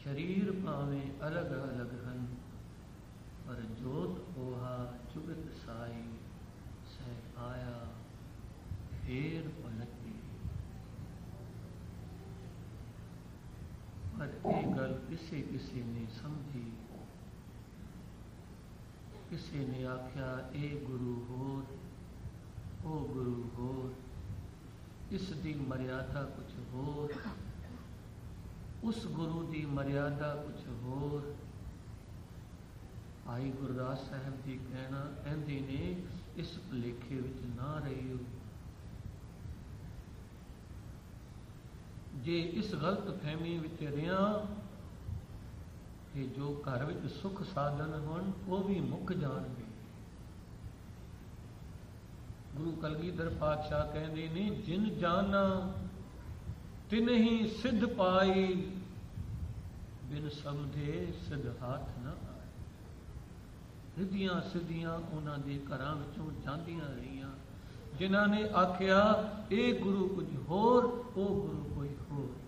शरीर भावें अलग अलग हन, पर जोत ओहा चुगत साई, सह आया फेर पलटी। पर ये गल किसी किसी ने समझी। किसी ने आख्या ए गुरु होर, ओ गुरु होर, इस दी मर्यादा कुछ होर, उस गुरु दी मर्यादा कुछ होर। भाई गुरदास साहब जी कहना कहते ने इस भुलेखे विच ना रहियो। जे इस गलत फहमी विच रिया कि जो घर विच सुख साधन होण वो भी मुक जाणगे। गुरु कलगीधर पातशाह कहते ने जिन जाना तिन ही सिद्ध पाई, बिन समझे सिद्ध हाथ न आए। रिधियां सिद्धियां उन्हां दे घरां विचों जांदियां रहियां, जिन्हां ने आख्या ए गुरु कुछ होर, ओ गुरु कोई होर।